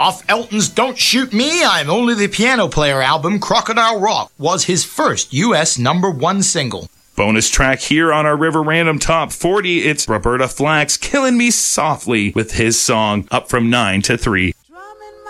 Off Elton's Don't Shoot Me, I'm Only the Piano Player album, Crocodile Rock was his first U.S. #1 single. Bonus track here on our River Random Top 40, it's Roberta Flack's Killing Me Softly with his song, up from 9 to 3.